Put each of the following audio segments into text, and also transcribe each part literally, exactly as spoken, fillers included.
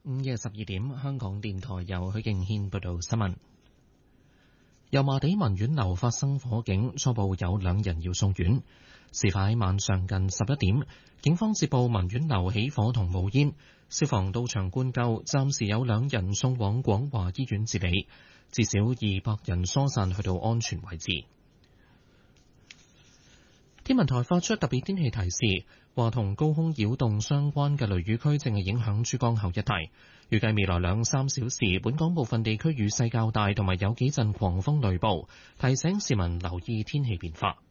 午夜十二點，香港電台由許敬軒報道新聞。油麻地文苑樓發生火警，初步有兩人要送院。事發喺晚上近十一點，警方接報文苑樓起火同冒煙，消防到場灌救，暫時有兩人送往廣華醫院治理，至少二百人疏散去到安全位置。天文台發出特別天氣提示，話同高空擾動相關嘅雷雨區正係影響珠江口一帶。預計未來兩三小時，本港部分地區雨勢較大，同埋有幾陣狂風雷暴，提醒市民留意天氣變化。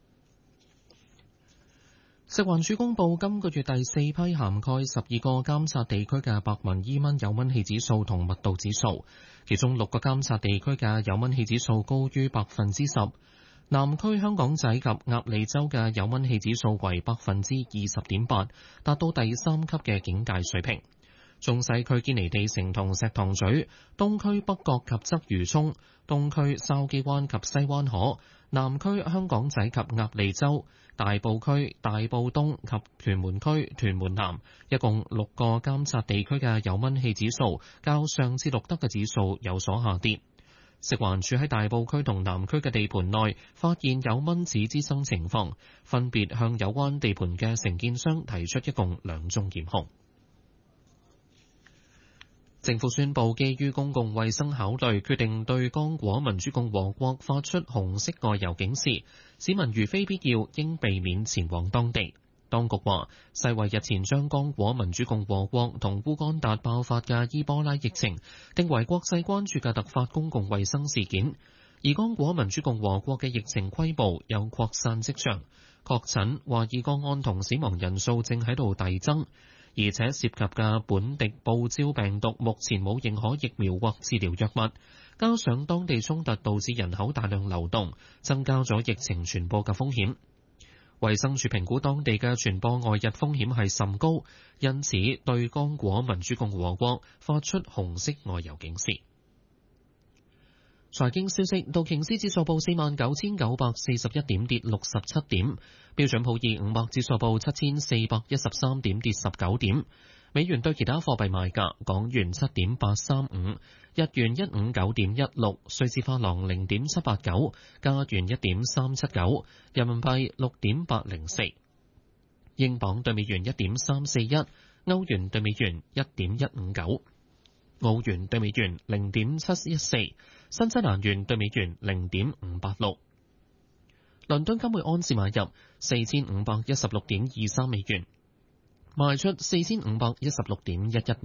食環署公布今個月第四批涵蓋十二個監察地區嘅白紋伊蚊有蚊氣指數同密度指數，其中六個監察地區嘅有蚊氣指數高於百分之十。南區香港仔及鴨脷洲嘅有蚊氣指數為百分之二十點八，達到第三級嘅警戒水平。中西區堅尼地城同石塘咀、東區北角及鰂魚涌、東區筲箕灣及西灣河、南區香港仔及鴨脷洲、大埔區大埔東及屯門區屯門南，一共六個監察地區嘅有蚊氣指數，較上次錄得嘅指數有所下跌。食環署喺大埔區同南區嘅地盤內發現有蚊子滋生情況，分別向有關地盤嘅承建商提出一共兩宗檢控。政府宣布，基於公共衛生考慮，決定對剛果民主共和國發出紅色外遊警示，市民如非必要，應避免前往當地。當局話，世衛日前將剛果民主共和國同烏干達爆發嘅伊波拉疫情定為國際關注嘅突發公共衛生事件，而剛果民主共和國嘅疫情規模有擴散跡象，確診、懷疑個案同死亡人數正喺度遞增，而且涉及嘅本地報招病毒目前冇認可疫苗或治療藥物，加上當地衝突導致人口大量流動，增加咗疫情傳播嘅風險。衛生署評估當地嘅傳播外溢風險係甚高，因此對剛果民主共和國發出紅色外遊警示。財經消息，道瓊斯指數報四萬九千九百四十一點，跌六十七點；標準普爾五百指數報七千四百一十三點，跌十九點。美元對其他貨幣賣價：港元七點八三五，日元一五九點一六，瑞士法郎零點七八九，加元一點三七九，人民幣六點八零四，英鎊對美元一點三四一，歐元對美元一點一五九，澳元對美元零點七一四，新西蘭元對美元零點五八六。倫敦金每安士買入四千五百一十六點二三美元，賣出四千五百一十六點一一美元。